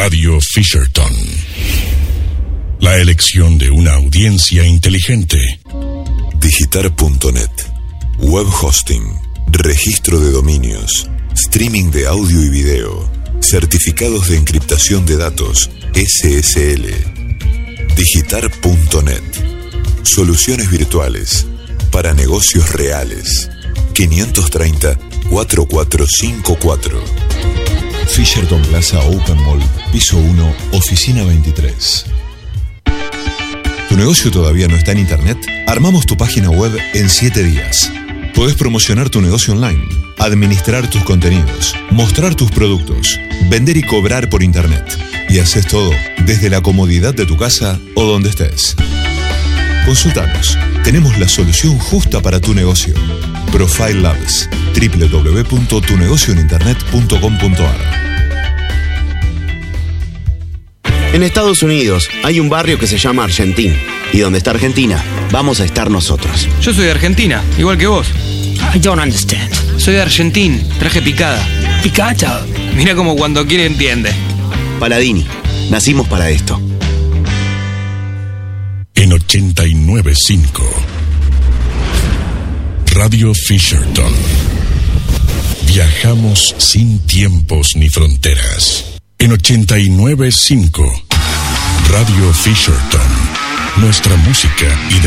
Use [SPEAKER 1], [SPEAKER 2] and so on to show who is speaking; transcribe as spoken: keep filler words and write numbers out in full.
[SPEAKER 1] Radio Fisherton. La elección de una audiencia inteligente.
[SPEAKER 2] Digitar punto net. Web hosting. Registro de dominios. Streaming de audio y video. Certificados de encriptación de datos. S S L. Digitar punto net. Soluciones virtuales para negocios reales. quinientos treinta, cuarenta y cuatro cincuenta y cuatro.
[SPEAKER 3] Fisherton Plaza Open Mall, piso uno, oficina veintitrés. ¿Tu negocio todavía no está en internet? Armamos tu página web en siete días. Podés promocionar tu negocio online, administrar tus contenidos, mostrar tus productos, vender y cobrar por internet. Y haces todo desde la comodidad de tu casa o donde estés. Consultanos. Tenemos la solución justa para tu negocio. Profile Labs. doble u doble u doble u punto tu negocio en internet punto com punto a r.
[SPEAKER 4] En Estados Unidos hay un barrio que se llama Argentina. Y donde está Argentina, vamos a estar nosotros.
[SPEAKER 5] Yo soy de Argentina, igual que vos.
[SPEAKER 6] I don't understand.
[SPEAKER 5] Soy de Argentina, traje picada.
[SPEAKER 6] Picada.
[SPEAKER 5] Mira como cuando quiere entiende.
[SPEAKER 4] Paladini, nacimos para esto.
[SPEAKER 1] En ochenta y nueve punto cinco. Radio Fisherton. Viajamos sin tiempos ni fronteras. En ochenta y nueve punto cinco. Radio Fisherton. Nuestra música y de